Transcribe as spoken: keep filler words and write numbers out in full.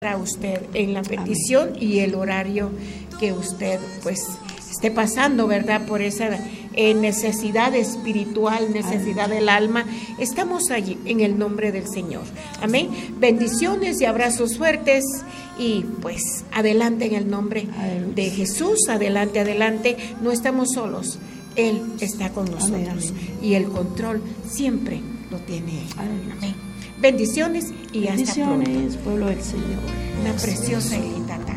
a usted en la petición. Amén. Y el horario que usted pues esté pasando, ¿verdad? Por esa eh, necesidad espiritual, necesidad Amén. Del alma. Estamos allí en el nombre del Señor. Amén. Bendiciones y abrazos fuertes y pues adelante en el nombre Amén. De Jesús. Adelante, adelante. No estamos solos. Él está con nosotros. Amén, amén. Y el control siempre lo tiene Él. Amén. Amén. Bendiciones y Bendiciones, hasta pronto. pueblo del Señor. Una preciosa y linda tarde.